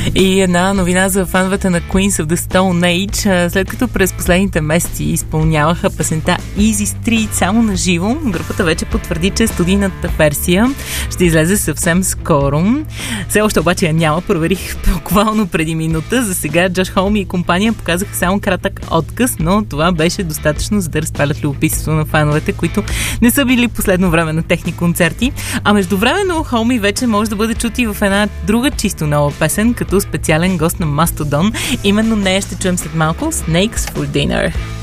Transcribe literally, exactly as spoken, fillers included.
И една новина за фановете на Queens of the Stone Age. След като през последните месеци изпълняваха песента Easy Street само на живо, групата вече потвърди, че студийната версия ще излезе съвсем скоро. Все още обаче я няма, проверих буквално преди минута. За сега Джош Холми и компания показаха само кратък отказ, но това беше достатъчно, за да разпалят любопитството на фановете, които не са били последно време на техни концерти. А междувременно Холми вече може да бъде чути в една друга чисто нова песен, като специален гост на Mastodon. Именно нея ще чуем след малко Snakes for Dinner.